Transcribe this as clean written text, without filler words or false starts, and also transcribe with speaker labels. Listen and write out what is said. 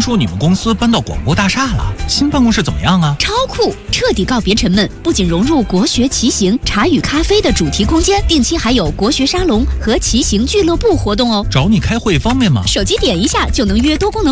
Speaker 1: 听说你们公司搬到广播大厦了，新办公室怎么样啊？
Speaker 2: 超酷，彻底告别沉闷，不仅融入国学骑行、茶与咖啡的主题空间，定期还有国学沙龙和骑行俱乐部活动哦。
Speaker 1: 找你开会方便吗？
Speaker 2: 手机点一下就能约多功能